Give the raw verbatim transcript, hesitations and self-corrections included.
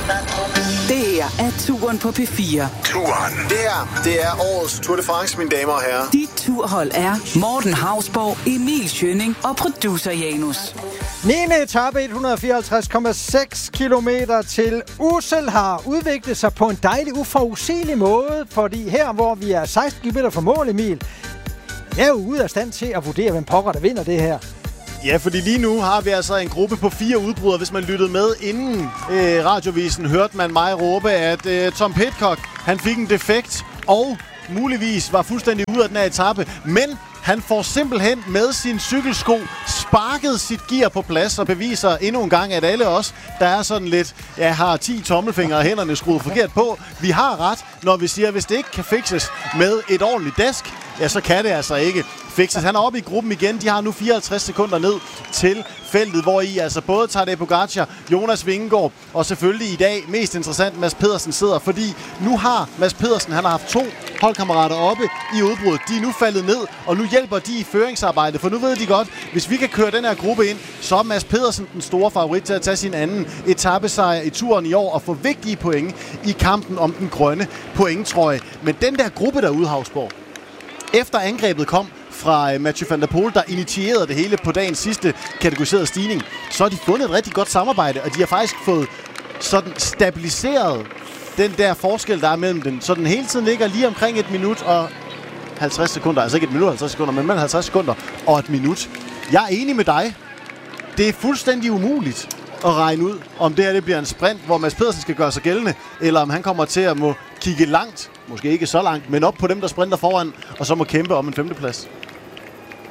Det her er Turen på P fire. Turen. Det her, det er årets Tour de France, mine damer og herrer. Dit turhold er Morten Hausborg, Emil Schønning og producer Janus. niende etape, et hundrede og fireoghalvtreds komma seks kilometer til Ussel, har udviklet sig på en dejlig, uforudsigelig måde, fordi her, hvor vi er seksten kilometer fra mål, Emil, jeg er jo ude af stand til at vurdere, hvem pokker der vinder det her. Ja, fordi lige nu har vi altså en gruppe på fire udbrydere. Hvis man lyttede med inden øh, radiovisen, hørte man mig råbe, at øh, Tom Pidcock, han fik en defekt og muligvis var fuldstændig ude af den her etape. Men han får simpelthen med sin cykelsko sparket sit gear på plads og beviser endnu en gang, at alle os, der er sådan lidt, ja, har ti tommelfingre og hænderne skruet forkert på, vi har ret, når vi siger, at hvis det ikke kan fikses med et ordentligt dask, ja, så kan det altså ikke fikses. Han er oppe i gruppen igen. De har nu fireoghalvtreds sekunder ned til feltet, hvor i altså både Tadej Pogačar, Jonas Vingegaard og selvfølgelig i dag mest interessant Mads Pedersen sidder, fordi nu har Mads Pedersen, han har haft to holdkammerater oppe i udbruddet. De er nu faldet ned, og nu hjælper de i føringsarbejdet, for nu ved de godt, hvis vi kan køre den her gruppe ind, så er Mads Pedersen den store favorit til at tage sin anden etapesejr i turen i år og få vigtige point i kampen om den grønne pointtrøje. Men den der gruppe derude, Hausborg, efter angrebet kom fra Mathieu van der Poel, der initierede det hele på dagens sidste kategoriserede stigning, så har de fundet et rigtig godt samarbejde, og de har faktisk fået sådan stabiliseret den der forskel, der er mellem dem, så den hele tiden ligger lige omkring et minut og halvtreds sekunder, altså ikke et minut og halvtreds sekunder, men mellem halvtreds sekunder og et minut. Jeg er enig med dig. Det er fuldstændig umuligt at regne ud, om det her det bliver en sprint, hvor Mads Pedersen skal gøre sig gældende, eller om han kommer til at må kigge langt, måske ikke så langt, men op på dem, der sprinter foran, og så må kæmpe om en femteplads.